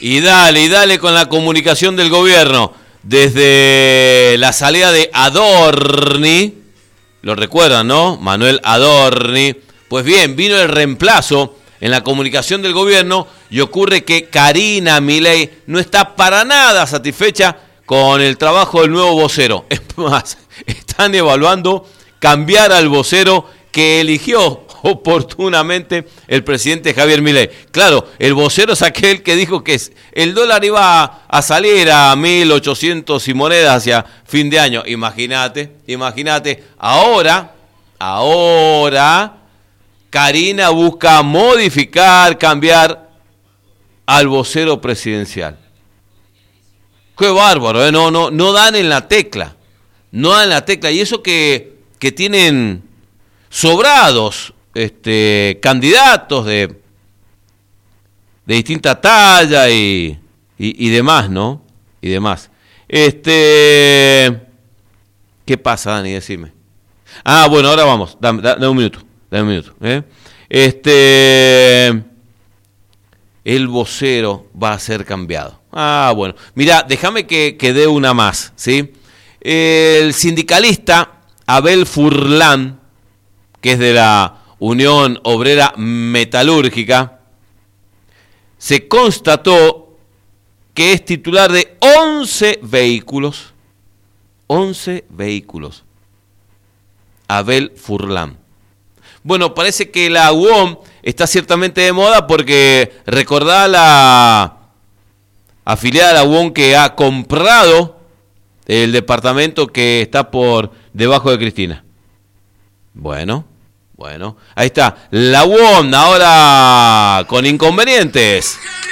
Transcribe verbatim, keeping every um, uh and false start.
Y dale, y dale con la comunicación del gobierno. Desde la salida de Adorni, lo recuerdan, ¿no? Manuel Adorni. Pues bien, vino el reemplazo en la comunicación del gobierno y ocurre que Karina Milei no está para nada satisfecha con el trabajo del nuevo vocero. Es más, están evaluando cambiar al vocero que eligió oportunamente el presidente Javier Milei. Claro, el vocero es aquel que dijo que el dólar iba a, a salir a mil ochocientos y monedas hacia fin de año. Imagínate, imagínate. Ahora, ahora, Karina busca modificar, cambiar al vocero presidencial. Qué bárbaro, ¿eh? No, no, no dan en la tecla. No dan en la tecla. Y eso que, que tienen sobrados este, candidatos de, de distinta talla y, y, y demás, ¿no? Y demás. Este, ¿qué pasa, Dani? Decime. Ah, bueno, ahora vamos. Dame, dame un minuto. Dame un minuto. ¿eh? Este, el vocero va a ser cambiado. Ah, bueno. Mirá, déjame que, que dé una más, ¿sí? El sindicalista Abel Furlan, que es de la Unión Obrera Metalúrgica, se constató que es titular de once vehículos. once vehículos. Abel Furlan. Bueno, parece que la U O M está ciertamente de moda porque recordá la afiliada a la U O M que ha comprado el departamento que está por debajo de Cristina. Bueno, bueno, ahí está. La U O M ahora con inconvenientes.